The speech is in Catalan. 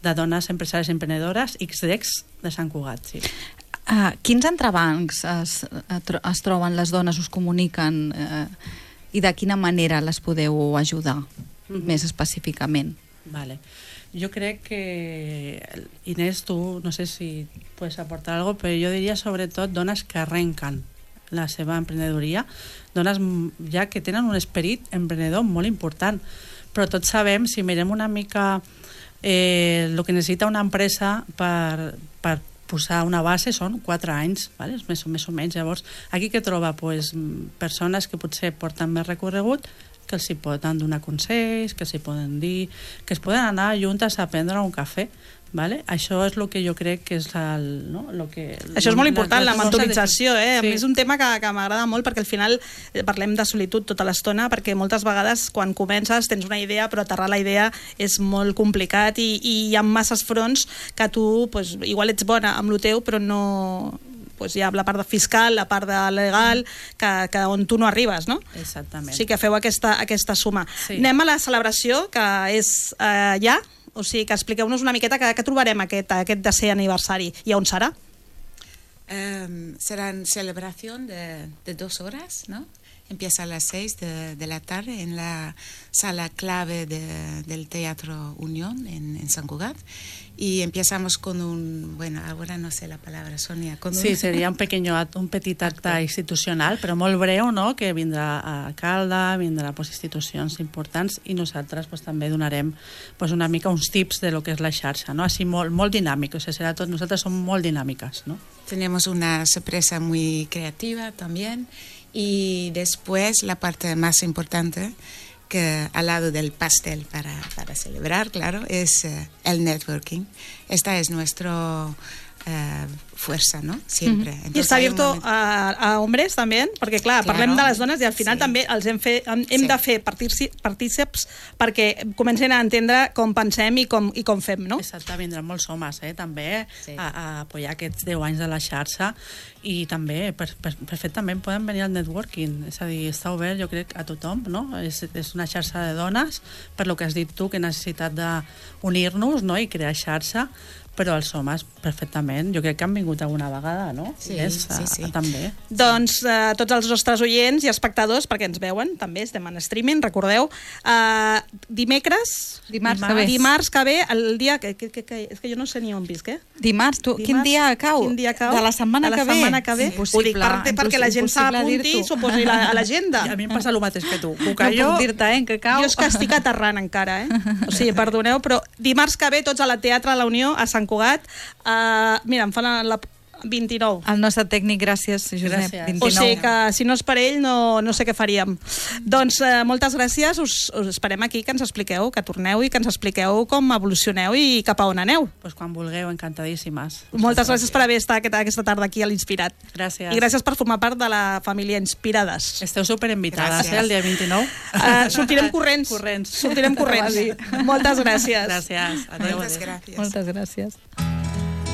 de dones empresàries i emprenedores, XDEX de Sant Cugat, sí. Quins entrebancs es troben les dones, us comuniquen i de quina manera les podeu ajudar més específicament? Vale. Jo crec que, Inés, tu no sé si puedes aportar algo, però jo diria sobretot dones que arrenquen la seva emprenedoria, dones ja que tenen un esperit emprenedor molt important, però tots sabem, si mirem una mica el que necessita una empresa per posar una base són 4 anys, vale? més o menys. Llavors, aquí què troba? Pues, persones que potser porten més recorregut, que els hi poden donar consells, que els hi poden dir, que es poden anar juntes a prendre un cafè. Vale? Això és el que jo crec que és això és molt important, la mentorització, sí. És un tema que m'agrada molt perquè al final parlem de solitud tota l'estona, perquè moltes vegades quan comences tens una idea però aterrar la idea és molt complicat i hi ha masses fronts que tu pues, igual ets bona amb el teu però no... Pues hi ha la part de fiscal, la part de legal, que on tu no arribes, no? Exactament. Sí que feu aquesta suma. Sí. Anem a la celebració, que és ja, o sigui que expliqueu-nos una miqueta què trobarem aquest 10è aniversari i on serà? Será una celebración de 2 horas, ¿no? Empieza a las 6 de la tarde en la sala clave del Teatro Unión en Sant Cugat. Y empezamos con bueno, ahora no sé la palabra, Sonia. Sí, seria un petit acte institucional, però molt breu, no? Que vindrà alcalde, vindrà institucions importants i nosaltres també donarem una mica uns tips de lo que és la xarxa, no? Així molt dinàmic, serà tot, nosaltres som molt dinàmiques, no? Tenemos una sorpresa muy creativa también y después la parte más importante que al lado del pastel para celebrar, claro, es el networking. Esta es nuestra fuerza, ¿no? Siempre. Entonces, ¿y está abierto a hombres también? Perquè, clar, claro, parlem de les dones i al final també els hem de fer partíceps perquè comencen a entendre com pensem i com fem, no? Exacte, vindran molts homes, també, a apoyar aquests 10 anys de la xarxa i també perfectament poden venir al networking, és a dir, està obert jo crec a tothom, no? És una xarxa de dones, per lo que has dit tu, que necessitat d'unir-nos, no? I crear xarxa, però els homes perfectament, jo crec que han vingut alguna vegada, no? Sí, sí. També. Doncs tots els nostres oients i espectadors, perquè ens veuen, també estem en streaming, recordeu, dimarts que ve, el dia és que jo no sé ni on visc, Dimarts, quin dia cau? De la setmana que ve? Ho dic perquè la gent s'apunti i s'ho posi a l'agenda. A mi em passa el mateix que tu. No puc dir-te, que cau. Jo és que estic aterrant encara, o sigui, perdoneu, però dimarts que ve tots a la Teatre La Unió, a Sant Cugat. Mira, em fan la 29. El nostre tècnic, gràcies, Josep. 29. O sigui que si no és per ell no sé què faríem. Doncs moltes gràcies, us esperem aquí que ens expliqueu, que torneu i que ens expliqueu com evolucioneu i cap a on aneu. Pues quan vulgueu, encantadíssimes. Moltes gràcies per haver estat aquesta tarda aquí a l'Inspirat. Gràcies. I gràcies per formar part de la família Inspirades. Esteu superinvitades, el dia 29. Sortirem corrents. Sortirem corrents. Moltes gràcies. Gràcies. Adéu. Moltes gràcies. Moltes gràcies.